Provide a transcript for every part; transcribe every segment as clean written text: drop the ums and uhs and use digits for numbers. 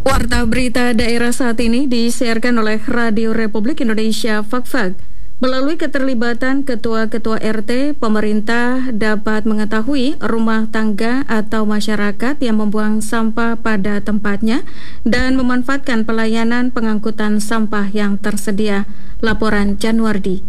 Warta berita daerah saat ini disiarkan oleh Radio Republik Indonesia Fakfak. Melalui keterlibatan ketua-ketua RT, pemerintah dapat mengetahui rumah tangga atau masyarakat yang membuang sampah pada tempatnya dan memanfaatkan pelayanan pengangkutan sampah yang tersedia. Laporan Januardi.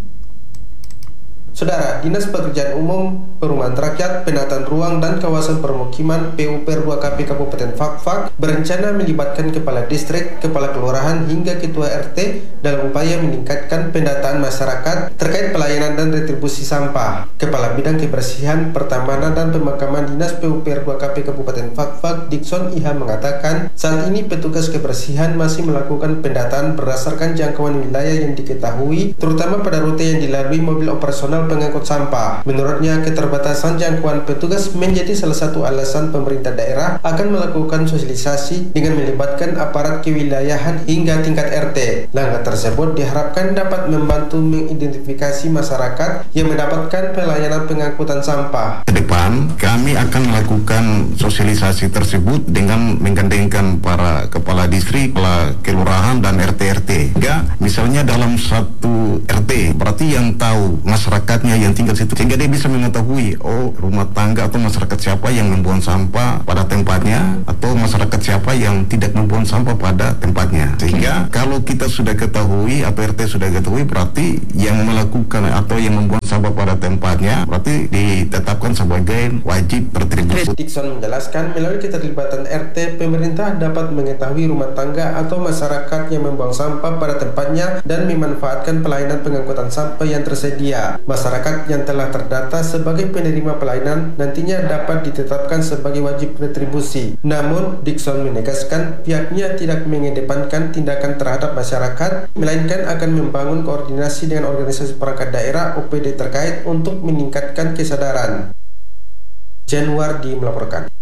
Saudara, Dinas Pekerjaan Umum, Perumahan Rakyat, Penataan Ruang dan Kawasan Permukiman PUPR 2KP Kabupaten Fakfak berencana melibatkan Kepala Distrik, Kepala Kelurahan hingga Ketua RT dalam upaya meningkatkan pendataan masyarakat terkait pelayanan dan retribusi sampah. Kepala Bidang Kebersihan, Pertamanan dan Pemakaman Dinas PUPR 2KP Kabupaten Fakfak, Dikson Iha mengatakan, saat ini petugas kebersihan masih melakukan pendataan berdasarkan jangkauan wilayah yang diketahui, terutama pada rute yang dilalui mobil operasional pengangkut sampah. Menurutnya, keterbatasan jangkauan petugas menjadi salah satu alasan pemerintah daerah akan melakukan sosialisasi dengan melibatkan aparat kewilayahan hingga tingkat RT. Langkah tersebut diharapkan dapat membantu mengidentifikasi masyarakat yang mendapatkan pelayanan pengangkutan sampah. Ke depan, kami akan melakukan sosialisasi tersebut dengan menggandengkan para kepala distrik, kepala kelurahan dan RT-RT. Ya, misalnya dalam satu RT, berarti yang tahu masyarakat yang tinggal situ, sehingga dia bisa mengetahui rumah tangga atau masyarakat siapa yang membuang sampah pada tempatnya atau masyarakat siapa yang tidak membuang sampah pada tempatnya. Sehingga kalau kita sudah ketahui atau RT sudah ketahui, berarti yang melakukan atau yang membuang sampah pada tempatnya berarti ditetapkan sebagai wajib retribusi. Dikson menjelaskan, melalui keterlibatan RT, pemerintah dapat mengetahui rumah tangga atau masyarakat yang membuang sampah pada tempatnya dan memanfaatkan pelayanan pengangkutan sampah yang tersedia. Masyarakat yang telah terdata sebagai penerima pelayanan nantinya dapat ditetapkan sebagai wajib retribusi. Namun, Dikson menegaskan pihaknya tidak mengedepankan tindakan terhadap masyarakat, melainkan akan membangun koordinasi dengan organisasi perangkat daerah OPD terkait untuk meningkatkan kesadaran. Januardi melaporkan.